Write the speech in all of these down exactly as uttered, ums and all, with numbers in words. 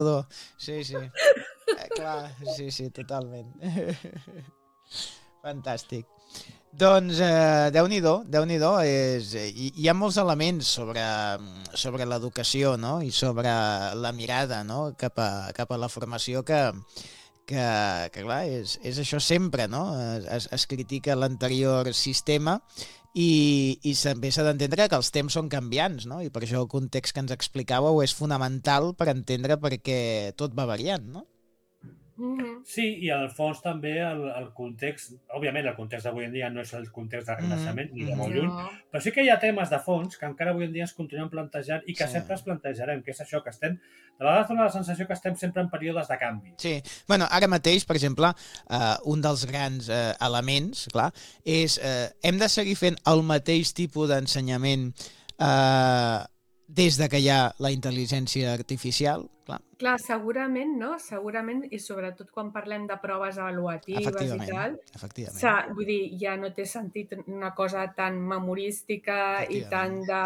Sí, sí. Eh, clar, sí, sí, totalment. Fantàstic. Doncs, eh, Déu-n'hi-do, Déu-n'hi-do, és, hi, hi ha molts elements sobre, sobre l'educació, no? I sobre la mirada, no? cap, a, cap a la formació que, que, que clar, és, és això sempre, no? Es, es critica l'anterior sistema i, i també s'ha d'entendre que els temps són canviants, no? I per això el context que ens explicàveu és fonamental per entendre per què tot va variant, no? Sí, i al fons també el, el context, òbviament el context d'avui en dia no és el context del Renaixement, mm, ni de molt lluny, no. Però sí que hi ha temes de fons que encara avui en dia es continuen plantejant i que sí. sempre es plantejarem, que és això, que estem, de vegades dona la sensació que estem sempre en períodes de canvi. Sí, bueno, ara mateix, per exemple, uh, un dels grans uh, elements, clar, és uh, hem de seguir fent el mateix tipus d'ensenyament uh, des de que hi ha la intel·ligència artificial, clar. Clar, segurament, no? Segurament, i sobretot quan parlem de proves avaluatives i tal, efectivament. Vull dir, ja no té sentit una cosa tan memorística i tan de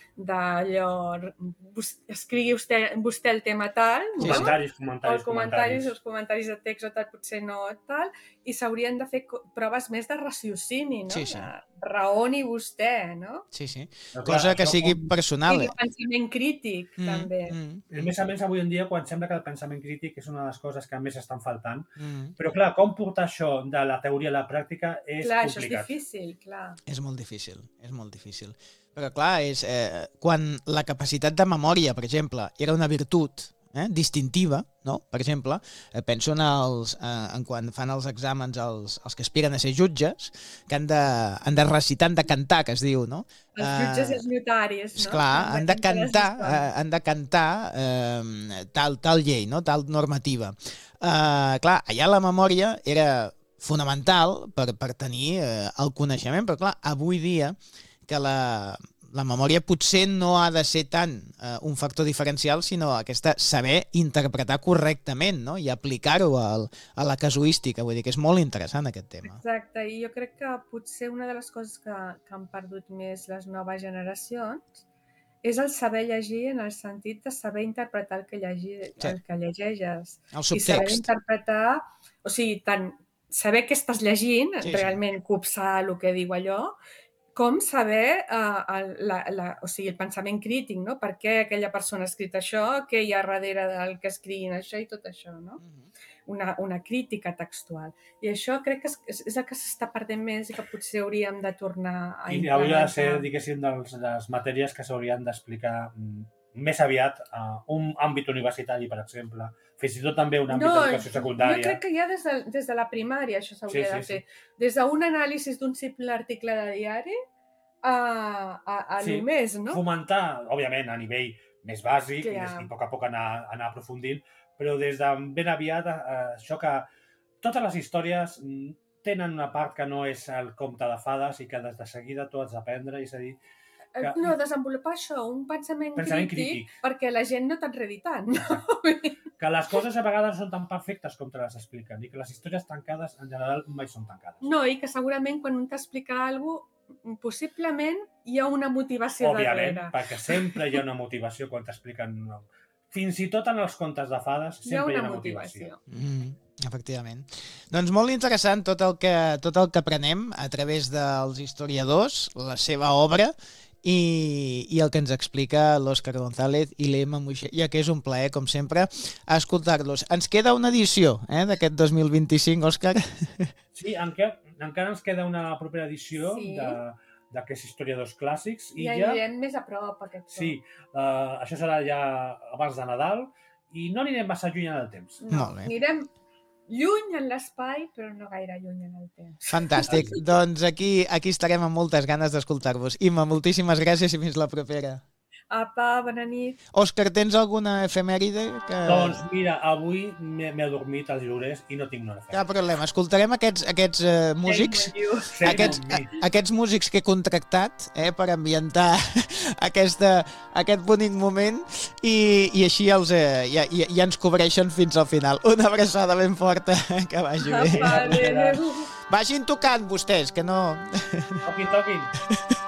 d'allò, escrigui vostè, vostè el tema tal, sí, no? Comentaris, comentaris, els comentaris, els comentaris de text o tal, potser no tal, i s'haurien de fer proves més de raciocini, no? Sí, sí. De raoni vostè, no? Sí, sí. Cosa que sigui personal. I de pensament crític, mm, també. Mm, mm. A més a més, avui en dia, quan sembla que el pensament crític és una de les coses que més estan faltant, mm. però clar, com portar això de la teoria a la pràctica és clar, complicat. Això és difícil, clar. És molt difícil, és molt difícil. Però clar, és, eh, quan la capacitat de memòria, per exemple, era una virtut eh, distintiva, no? Per exemple, eh, penso en, els, eh, en quan fan els exàmens els, els que aspiren a ser jutges, que han de, han de recitar, han de cantar, que es diu, no? Els jutges i els notaris, no? Esclar, han de cantar, eh, han de cantar eh, tal, tal llei, no? Tal normativa. Eh, clar, allà la memòria era fonamental per, per tenir eh, el coneixement, però clar, avui dia que la, la memòria potser no ha de ser tant eh, un factor diferencial, sinó aquesta saber interpretar correctament, no? I aplicar-ho a la casuística. Vull dir que és molt interessant aquest tema. Exacte, i jo crec que potser una de les coses que, que han perdut més les noves generacions és el saber llegir en el sentit de saber interpretar el que, llegi, sí. el que llegeixes. El subtext. I saber interpretar, o sigui, tant saber què estàs llegint, sí, realment sí. copsar el que diu allò, com saber uh, el, la, la, o sigui, el pensament crític, no? Per què aquella persona ha escrit això, què hi ha darrere del que escriguin això i tot això, no? Mm-hmm. Una, una crítica textual. I això crec que és, és el que s'està perdent més i que potser hauríem de tornar a I hauria de ser, diguéssim, de les matèries que s'haurien d'explicar més aviat a un àmbit universitari, per exemple, fins i tot també un àmbit no, d'educació secundària. Jo crec que ja des de, des de la primària això s'hauria sí, sí, de fer. Sí. Des d'un anàlisi d'un simple article de diari a, a, a sí. només, no? Fomentar, òbviament, a nivell més bàsic i, des, i a poc a poc anar, anar aprofundint, però des de ben aviat eh, això que totes les històries tenen una part que no és el conte de fades i que des de seguida tu has d'aprendre, és a dir, que... No, desenvolupar això, un pensament, pensament crític, crític, perquè la gent no t'enredi tant. No? Que les coses a vegades són tan perfectes com te les expliquen i que les històries tancades en general mai són tancades. No, i que segurament quan un t'explica alguna cosa, possiblement hi ha una motivació Òbviament, darrere. perquè sempre hi ha una motivació quan t'expliquen... Fins i tot en els contes de fades sempre hi ha una, hi ha una motivació. motivació. Mm, efectivament. Doncs molt interessant tot el que, tot el que aprenem a través dels historiadors, la seva obra, I, i el que ens explica l'Òscar González i l'Emma Muixella, que és un plaer, com sempre, escoltar-los. Ens queda una edició eh, d'aquest dos mil vint-i-cinc, Òscar? Sí, encara, encara ens queda una propera edició sí. de d'aquests historiadors clàssics. I, I ja anirem més a prop, aquest cop. Sí, uh, això serà ja abans de Nadal i no anirem massa lluny en el temps. No, anirem lluny en l'espai, però no gaire lluny en el temps. Fantàstic. Doncs aquí, aquí estarem amb moltes ganes d'escoltar-vos. Imma, moltíssimes gràcies i fins la propera. Apa, bona nit. Òscar, tens alguna efemèride? Que... Doncs mira, avui m'he adormit als llorers i no tinc una efemèride. Cap problema. Escoltarem aquests, aquests uh, músics, aquests, a, aquests músics que he contractat eh, per ambientar aquesta, aquest bonic moment i, i així els, eh, ja, ja, ja ens cobreixen fins al final. Una abraçada ben forta, que vagi bé. Apa, vagin tocant vostès, que no... Toquin, toquin.